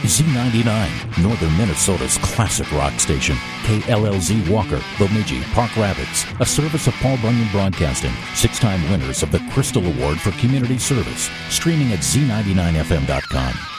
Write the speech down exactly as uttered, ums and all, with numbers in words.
Z ninety-nine, Northern Minnesota's classic rock station. K L L Z Walker, Bemidji, Park Rapids, a service of Paul Bunyan Broadcasting. Six-time winners of the Crystal Award for Community Service. Streaming at Z ninety-nine F M dot com.